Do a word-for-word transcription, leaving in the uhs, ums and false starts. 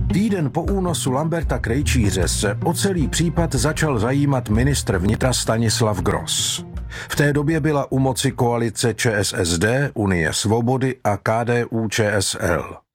Týden po únosu Lamberta Krejčíře se o celý případ začal zajímat ministr vnitra Stanislav Gross. V té době byla u moci koalice ČSSD, Unie svobody a K D U Č S L.